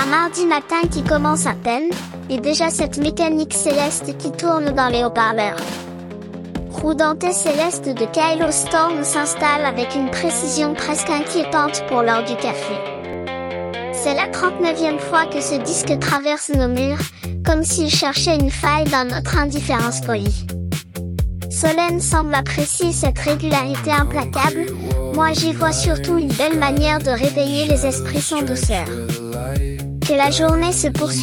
mardi matin qui commence à peine, et déjà cette mécanique céleste qui tourne dans les haut-parleurs. Roue dentée céleste de Kylo Storm s'installe avec une précision presque inquiétante pour l'heure du café. C'est la 39e fois que ce disque traverse nos murs, comme s'il cherchait une faille dans notre indifférence polie. Solène semble apprécier cette régularité implacable, moi j'y vois surtout une belle manière de réveiller les esprits sans douceur. Que la journée se poursuive.